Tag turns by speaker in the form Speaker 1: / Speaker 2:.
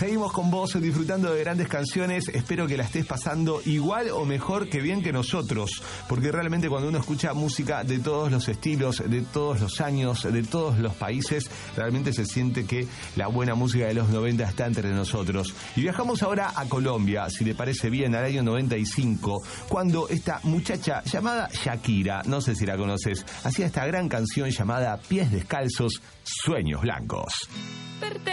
Speaker 1: Seguimos con vos disfrutando de grandes canciones. Espero que la estés pasando igual o mejor que bien que nosotros, porque realmente cuando uno escucha música de todos los estilos, de todos los años, de todos los países, realmente se siente que la buena música de los 90 está entre nosotros. Y viajamos ahora a Colombia, si le parece bien, al año 95, cuando esta muchacha llamada Shakira, no sé si la conoces, hacía esta gran canción llamada Pies Descalzos, Sueños Blancos.